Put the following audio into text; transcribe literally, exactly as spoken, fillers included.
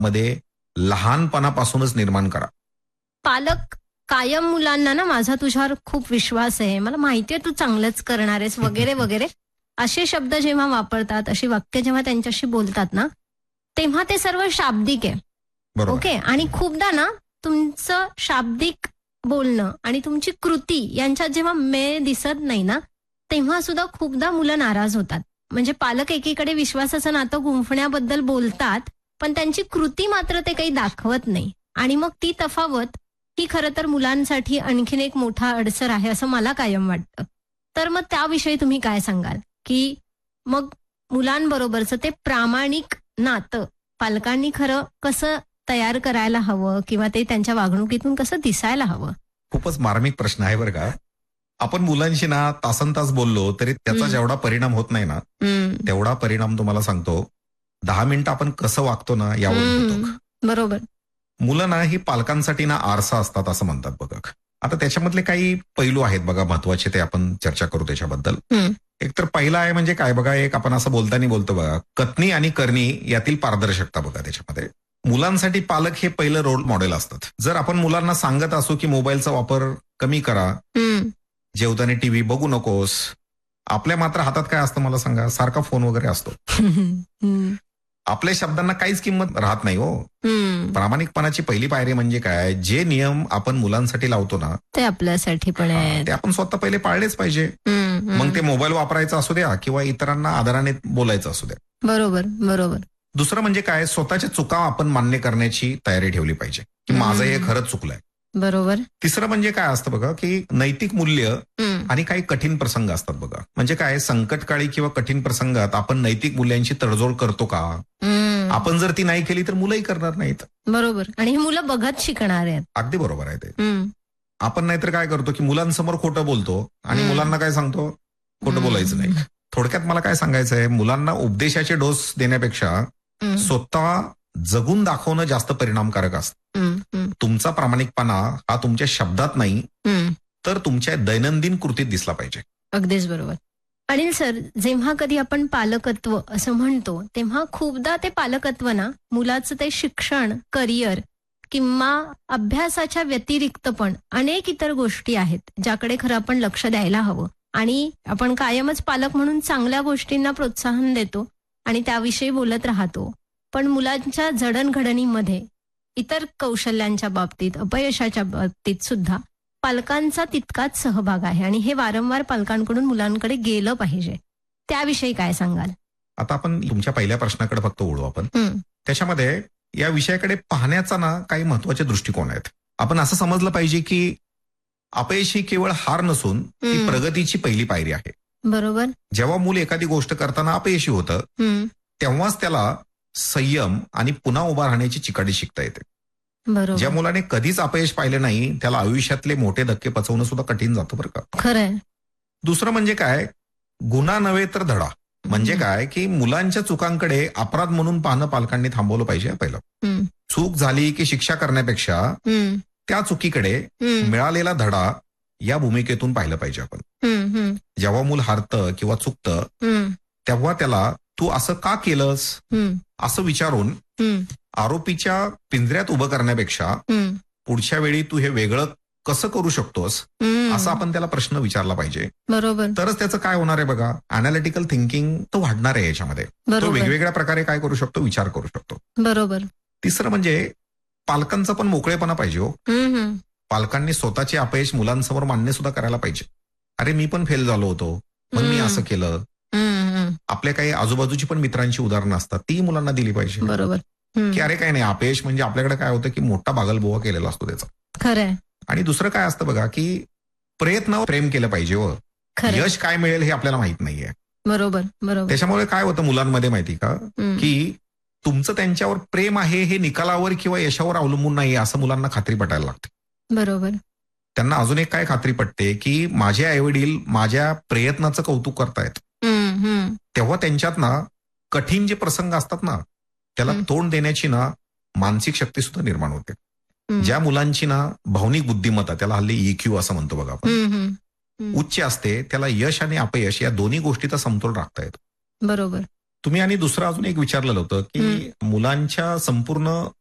मध्ये लहानपणापासूनच निर्माण करा. पालक कायम मुलांना ना माझा तुझ्यावर खूप विश्वास आहे, मला माहितीये तू चांगलंच करणार आहेस वगैरे वगैरे असे शब्द जेव्हा वापरतात, अशी वाक्य जेव्हा त्यांच्याशी बोलतात ना, तेव्हा ते सर्व शाब्दिक आहे. बरोबर. ओके. आणि खूपदा ना तुमचं शाब्दिक बोलणं आणि तुमची कृती यांच्यात जेव्हा मेळ दिसत नाही ना, तेव्हा सुद्धा खूपदा मुलं नाराज होतात. म्हणजे पालक एकीकडे विश्वासाचं नातं गुंफण्याबद्दल बोलतात, पण त्यांची कृती मात्र ते काही दाखवत नाही. आणि मग ती तफावत ही खरं तर मुलांसाठी आणखीन एक मोठा अडसर आहे असं मला कायम वाटतं. तर मग त्याविषयी तुम्ही काय सांगाल, की मग मुलांबरोबरचं ते प्रामाणिक नातं पालकांनी खरं कसं तयार करायला हवं किंवा ते त्यांच्या वागणुकीतून कसं दिसायला हवं? खूपच मार्मिक प्रश्न आहे बरं का. आपण मुलांशी ना तासन तास बोललो तरी त्याचा हम्म. जेवढा परिणाम होत नाही ना, हम्म. तेवढा परिणाम तुम्हाला सांगतो दहा मिनिटं आपण कसं वागतो ना यावर होतो. हम्म. बरोबर. मुलं ना ही पालकांसाठी ना आरसा असतात असं म्हणतात बघा. आता त्याच्यामधले काही पैलू आहेत बघा महत्वाचे, ते आपण चर्चा करू त्याच्याबद्दल. हम्म. एक तर पहिला आहे म्हणजे काय बघा, एक आपण असं बोलताना बोलतो बघा, कथनी आणि करणी यातील पारदर्शकता बघा त्याच्यामध्ये. मुलांसाठी पालक हे पहिलं रोल मॉडेल असतात. जर आपण मुलांना सांगत असू की मोबाईलचा वापर कमी करा, हम्म. जेवताना टीव्ही बघू नकोस, आपल्या मात्र हातात काय असतं मला सांगा, सारखा फोन वगैरे असतो. हम्म. आपल्या शब्दांना काहीच किंमत राहत नाही हो. हम्म. प्रामाणिकपणाची पहिली पायरी म्हणजे काय, जे नियम आपण मुलांसाठी लावतो ना ते आपल्यासाठी पण आहे. ते आपण स्वतः पहिले पाळलेच पाहिजे. हम्म. मग ते मोबाईल वापरायचा असू द्या किंवा इतरांना आदराने बोलायचं असू द्या. बरोबर बरोबर. दुसरं म्हणजे काय, स्वतःच्या चुका आपण मान्य करण्याची तयारी ठेवली पाहिजे की माझं हे खरंच चुकलंय. बरोबर. तिसरं म्हणजे काय असतं बघा, की नैतिक मूल्य हम्म. आणि काही कठीण प्रसंग असतात बघा. म्हणजे काय, संकटकाळी किंवा कठीण प्रसंगात आपण नैतिक मूल्यांची तडजोड करतो का? हम्म. आपण जर ती नाही केली तर मुलंही करणार नाहीत. बरोबर. आणि ही मुलं बघत शिकणार आहेत. अगदी बरोबर आहे ते. हम्म. आपण नाहीतर काय करतो की मुलांसमोर खोटं बोलतो आणि हम्म. मुलांना काय सांगतो, खोटं बोलायचं नाही. थोडक्यात मला काय सांगायचं आहे, मुलांना उपदेशाचे डोस देण्यापेक्षा हम्म. स्वतः जगून दाखवणं जास्त परिणामकारक असतं. हम्म. हम्म. तुमचा प्रामाणिकपणा हा तुमच्या शब्दात नाही हम्म. तर तुमच्या दैनंदिन कृतीत दिसला पाहिजे. अगदीच बरोबर. अनिल सर, जेव्हा कधी आपण पालकत्व असं म्हणतो तेव्हा खूपदा ते पालकत्व ना मुलाचं ते शिक्षण, करिअर किंवा अभ्यासाच्या व्यतिरिक्त पण अनेक इतर गोष्टी आहेत ज्याकडे खरं आपण लक्ष द्यायला हवं. आणि आपण कायमच पालक म्हणून चांगल्या गोष्टींना प्रोत्साहन देतो आणि त्याविषयी बोलत राहतो. पण मुलांच्या जडणघडणीमध्ये इतर कौशल्यांच्या बाबतीत, अपयशाच्या बाबतीत सुद्धा पालकांचा तितकाच सहभाग आहे आणि हे वारंवार पालकांकडून मुलांकडे गेलं पाहिजे. त्याविषयी काय सांगाल? आता आपण तुमच्या पहिल्या प्रश्नाकडे फक्त ओढू आपण. हम्म. त्याच्यामध्ये या विषयाकडे पाहण्याचा ना काही महत्वाचे दृष्टिकोन आहेत. आपण असं समजलं पाहिजे की अपयश ही केवळ हार नसून ती हम्म. प्रगतीची पहिली पायरी आहे. बरोबर. जेव्हा मूल एखादी गोष्ट करताना अपयशी होतं हम्म. तेव्हाच त्याला संयम आणि पुन्हा उभा राहण्याची चिकाटी शिकता येते. ज्या बरोबर. मुलाने कधीच अपयश पाहिले नाही त्याला आयुष्यातले मोठे धक्के पचवणं सुद्धा कठीण जातं बरं का. खरंय. दुसरं म्हणजे काय, गुन्हा नव्हे तर धडा. म्हणजे काय की मुलांच्या चुकांकडे अपराध म्हणून पाहणं पालकांनी थांबवलं पाहिजे पहिलं. हम्म. चूक झाली की शिक्षा करण्यापेक्षा हम्म. त्या चुकीकडे हम्म. मिळालेला धडा या भूमिकेतून पाहिलं पाहिजे आपण. हम्म. हम्म. जेव्हा मूल हारतं किंवा चुकतं हम्म. तेव्हा त्याला तू असं का केलंस हम्म. असं विचारून हम्म. आरोपीच्या पिंजऱ्यात उभं करण्यापेक्षा हम्म. पुढच्या वेळी तू हे वेगळं कसं करू शकतोस हम्म. असा आपण त्याला प्रश्न विचारला पाहिजे. बरोबर. तरच त्याचं काय होणार आहे बघा, अनालिटिकल थिंकिंग तो वाढणार आहे याच्यामध्ये. तो बरोबर. वेगवेगळ्या प्रकारे काय करू शकतो, विचार करू शकतो. बरोबर. तिसरं म्हणजे पालकांचा पण मोकळेपणा पाहिजे हो. हम्म. हम्म. पालकांनी स्वतःचे अपयश मुलांसमोर मान्य सुद्धा करायला पाहिजे. अरे मी पण फेल झालो होतो, मग मी हम्म. असं केलं. हम्म. हम्म. आपल्या काही आजूबाजूची पण मित्रांची उदाहरणं असतात, ती मुलांना दिली पाहिजे. बरोबर. हम्म. की अरे काय नाही, अपयश म्हणजे आपल्याकडे काय होतं की मोठा बागलबोवा केलेला असतो त्याचा. खरंय. आणि दुसरं काय असतं बघा की प्रयत्न प्रेम केलं पाहिजे हो. खरंय. यश काय मिळेल हे आपल्याला माहित नाहीये. बरोबर. बरोबर. त्याच्यामुळे काय होतं मुलांमध्ये माहिती का, हम्म. की तुमचं त्यांच्यावर प्रेम आहे हे निकालावर किंवा यशावर अवलंबून नाही असं मुलांना खात्री पटायला लागते. बरोबर. त्यांना अजून एक काय खात्री पटते की माझे आईवडील माझ्या प्रयत्नाचं कौतुक करतायत. हम्म. हम्म. तेव्हा त्यांच्यात ना कठीण जे प्रसंग असतात ना त्याला हम्म. तोंड देण्याची ना मानसिक शक्ती सुद्धा निर्माण होते. हम्म. ज्या मुलांची ना भावनिक बुद्धिमत्ता, त्याला हल्ली इक्यू असं म्हणतो बघा आपण, हम्म. हम्म. हम्म. उच्च असते, त्याला यश आणि अपयश या दोन्ही गोष्टीचा समतोल राखता येतो. बरोबर. तुम्ही आणि दुसरं अजून एक विचारलेलं होतं की मुलांच्या संपूर्ण